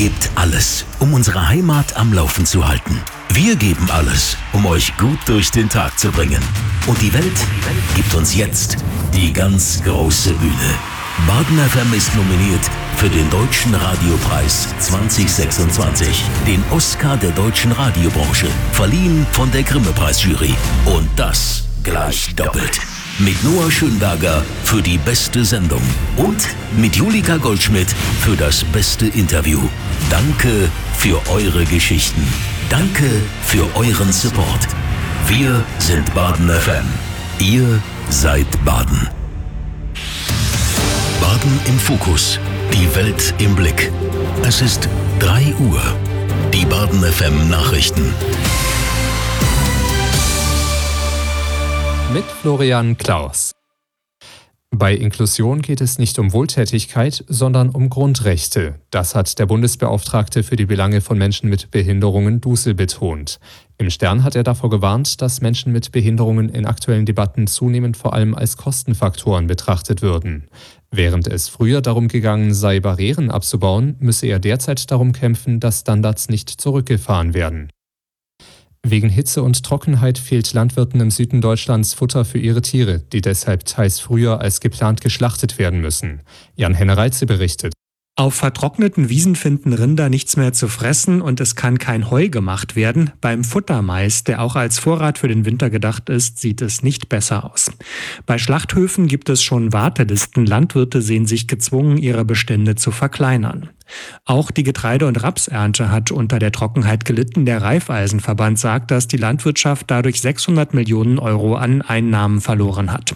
gebt alles, um unsere Heimat am Laufen zu halten. Wir geben alles, um euch gut durch den Tag zu bringen. Und die Welt gibt uns jetzt die ganz große Bühne. Baden FM ist nominiert für den Deutschen Radiopreis 2026, den Oscar der deutschen Radiobranche, verliehen von der Grimme-Preisjury. Und das gleich doppelt. Mit Noah Schönberger für die beste Sendung und mit Julika Goldschmidt für das beste Interview. Danke für eure Geschichten. Danke für euren Support. Wir sind Baden FM. Ihr seid Baden. Baden im Fokus. Die Welt im Blick. Es ist 3 Uhr. Die Baden FM Nachrichten. Mit Florian Klaus. Bei Inklusion geht es nicht um Wohltätigkeit, sondern um Grundrechte. Das hat der Bundesbeauftragte für die Belange von Menschen mit Behinderungen Dusel betont. Im Stern hat er davor gewarnt, dass Menschen mit Behinderungen in aktuellen Debatten zunehmend vor allem als Kostenfaktoren betrachtet würden. Während es früher darum gegangen sei, Barrieren abzubauen, müsse er derzeit darum kämpfen, dass Standards nicht zurückgefahren werden. Wegen Hitze und Trockenheit fehlt Landwirten im Süden Deutschlands Futter für ihre Tiere, die deshalb teils früher als geplant geschlachtet werden müssen. Jan-Henner Reitze berichtet. Auf vertrockneten Wiesen finden Rinder nichts mehr zu fressen und es kann kein Heu gemacht werden. Beim Futtermais, der auch als Vorrat für den Winter gedacht ist, sieht es nicht besser aus. Bei Schlachthöfen gibt es schon Wartelisten. Landwirte sehen sich gezwungen, ihre Bestände zu verkleinern. Auch die Getreide- und Rapsernte hat unter der Trockenheit gelitten. Der Raiffeisenverband sagt, dass die Landwirtschaft dadurch 600 Millionen Euro an Einnahmen verloren hat.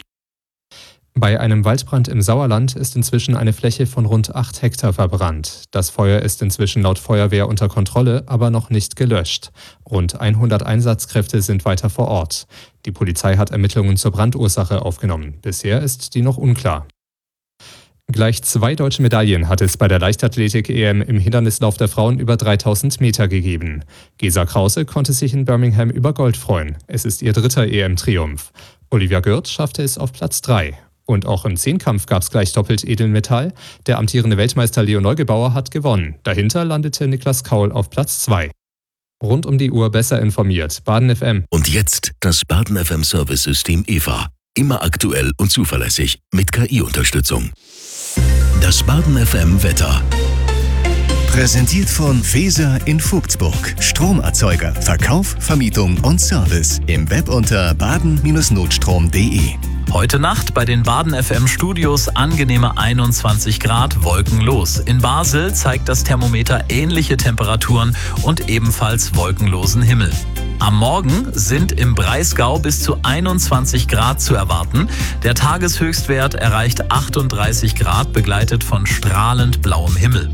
Bei einem Waldbrand im Sauerland ist inzwischen eine Fläche von rund 8 Hektar verbrannt. Das Feuer ist inzwischen laut Feuerwehr unter Kontrolle, aber noch nicht gelöscht. Rund 100 Einsatzkräfte sind weiter vor Ort. Die Polizei hat Ermittlungen zur Brandursache aufgenommen. Bisher ist die noch unklar. Gleich 2 deutsche Medaillen hat es bei der Leichtathletik-EM im Hindernislauf der Frauen über 3000 Meter gegeben. Gesa Krause konnte sich in Birmingham über Gold freuen. Es ist ihr 3. EM-Triumph. Olivia Gürt schaffte es auf Platz 3. Und auch im Zehnkampf gab es gleich doppelt Edelmetall. Der amtierende Weltmeister Leo Neugebauer hat gewonnen. Dahinter landete Niklas Kaul auf Platz 2. Rund um die Uhr besser informiert. Baden FM. Und jetzt das Baden FM Service-System EVA. Immer aktuell und zuverlässig mit KI-Unterstützung. Das Baden FM Wetter. Präsentiert von Feser in Vogtsburg. Stromerzeuger, Verkauf, Vermietung und Service. Im Web unter baden-notstrom.de. Heute Nacht bei den Baden FM Studios angenehme 21 Grad, wolkenlos. In Basel zeigt das Thermometer ähnliche Temperaturen und ebenfalls wolkenlosen Himmel. Am Morgen sind im Breisgau bis zu 21 Grad zu erwarten. Der Tageshöchstwert erreicht 38 Grad, begleitet von strahlend blauem Himmel.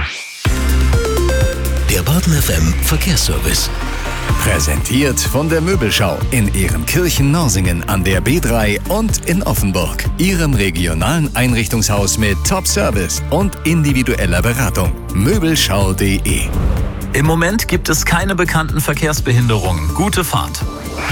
Der Baden FM Verkehrsservice. Präsentiert von der Möbelschau in Ehrenkirchen-Norsingen an der B3 und in Offenburg. Ihrem regionalen Einrichtungshaus mit Top-Service und individueller Beratung. Möbelschau.de. Im Moment gibt es keine bekannten Verkehrsbehinderungen. Gute Fahrt.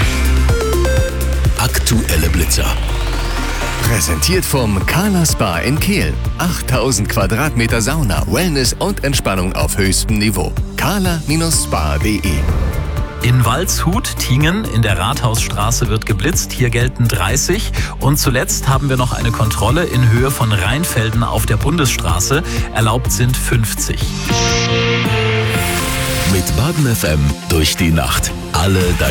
Aktuelle Blitzer. Präsentiert vom Carla Spa in Kehl. 8000 Quadratmeter Sauna, Wellness und Entspannung auf höchstem Niveau. carla-spa.de. In Waldshut, Tingen, in der Rathausstraße wird geblitzt. Hier gelten 30. Und zuletzt haben wir noch eine Kontrolle in Höhe von Rheinfelden auf der Bundesstraße. Erlaubt sind 50. Mit Baden FM durch die Nacht. Alle